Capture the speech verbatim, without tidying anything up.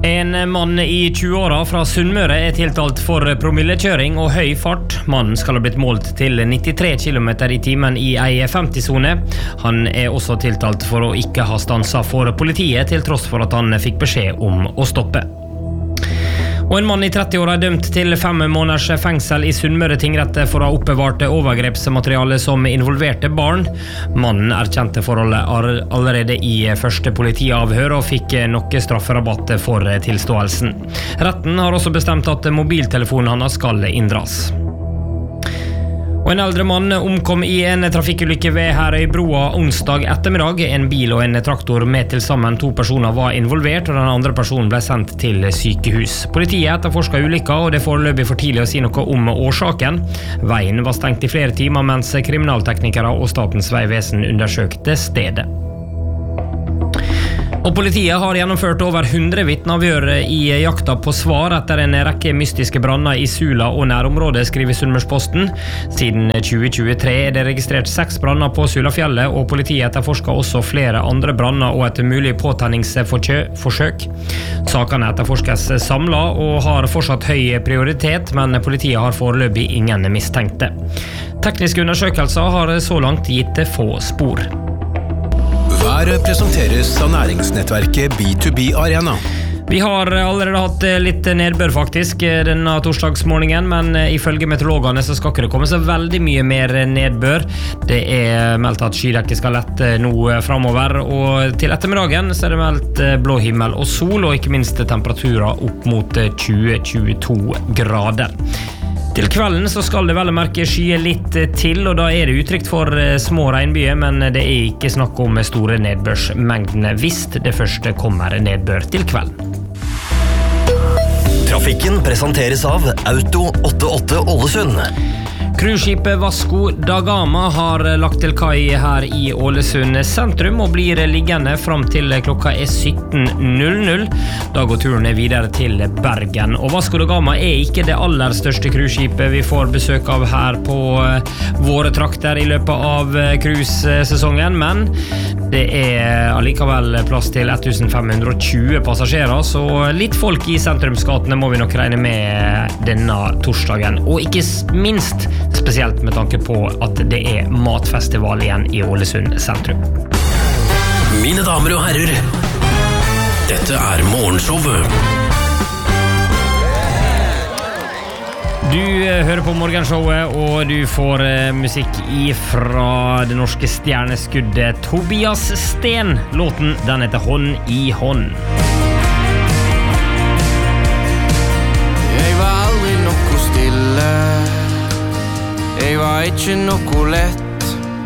En mann i tjue-åra fra Sunnmøre er tiltalt for promillekjøring og høy fart. Mannen skal ha blitt målt til nittitre kilometer i timen i ei femti-sone. Han er også tiltalt for å ikke ha stansa for politiet, til tross for at han fikk beskjed om å stoppe. Og en mann i tretti-åra er dømt til fem måneders fengsel i Sunnmøre tingrett for å ha oppbevart overgrepsmateriale som involverte barn. Mannen erkjente forholdet allerede i første politiavhør og fikk noe strafferabatt for tilståelsen. Retten har også bestemt at mobiltelefonen hans skal inndras. Og en eldre mann omkom i en trafikkulykke ved Herøybroa onsdag ettermiddag. En bil og en traktor med til sammen to personer var involvert, og den andre personen ble sendt til sykehus. Politiet etterforsker ulykka, og det er foreløpig for tidlig å si noe om årsaken. Veien var stengt i flere timer, mens kriminalteknikere og Statens vegvesen undersøkte stedet. Og politiet har gjennomført over hundre vitneavhør i jakta på svar etter en rekke mystiske branner i Sula og nærområdet, skriver Sunnmørsposten. Siden tjue tjuetre er det registrert seks branner på Sulafjellet, og politiet etterforsker også flere andre branner og et mulig påtenningsforsøk. Sakene etterforskes samlet og har fortsatt høy prioritet, men politiet har foreløpig ingen mistenkte. Tekniske undersøkelser har så langt gitt få spor. Været presenteres av næringsnettverket B to B Arena. Vi har allerede hatt litt nedbør faktisk denne torsdagsmorgenen, men ifølge meteorologene så skal ikke det komme så veldig mye mer nedbør. Det er meldt at skydekket skal lette nå fremover, og til ettermiddagen så er det meldt blå himmel og sol, og ikke minst temperaturer opp mot tjue til tjueto grader. Til kvelden så skal det vel merke skye litt til, og da er det utrygt for små regnbyer, men det er ikke snakk om store nedbørsmengdene hvis det første kommer nedbør til kvelden. Trafikken presenteres av Auto åttiåtte Ålesund. Cruiseskipet Vasco da Gama har lagt til kai her i Ålesund sentrum og blir liggende fram til klokka er sytten null null. Da går turen videre til Bergen. Og Vasco da Gama er ikke det aller største cruiseskipet vi får besøk av her på våre trakter i løpet av cruisesesongen, men det er allikevel plass til femten tjue passasjerer, så litt folk i sentrumsgatene må vi nok regne med denne torsdagen. Og ikke minst spesielt med tanke på at det er matfestival igjen i Ålesund sentrum. Mine damer og herrer, dette er morgenshowet. Du hører på morgenshowet, og du får musikk ifra det norske stjerneskuddet Tobias Sten. Låten, den heter Hånd i hånd. Jeg var aldri noe stille, jeg var ikke noe lett,